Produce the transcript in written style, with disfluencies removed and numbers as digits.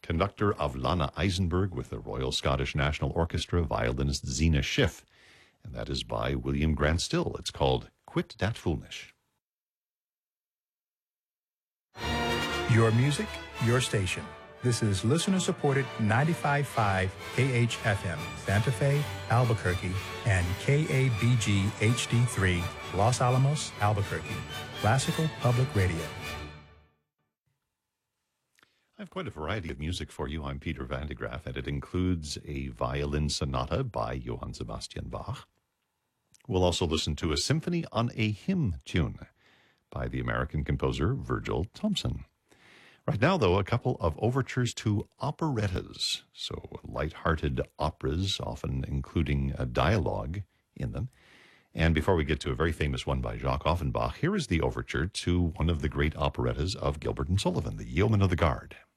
conductor of Lana Eisenberg with the Royal Scottish National Orchestra, violinist Zena Schiff. And that is by William Grant Still. It's called Quit Dat Foolnish. Your music, your station. This is listener-supported 95.5 KHFM, Santa Fe, Albuquerque, and KABG HD3, Los Alamos, Albuquerque. Classical Public Radio. I have quite a variety of music for you. I'm Peter Van de Graaff, and it includes a violin sonata by Johann Sebastian Bach. We'll also listen to a symphony on a hymn tune by the American composer Virgil Thomson. Right now, though, a couple of overtures to operettas, so light-hearted operas, often including a dialogue in them. And before we get to a very famous one by Jacques Offenbach, here is the overture to one of the great operettas of Gilbert and Sullivan, The Yeoman of the Guard.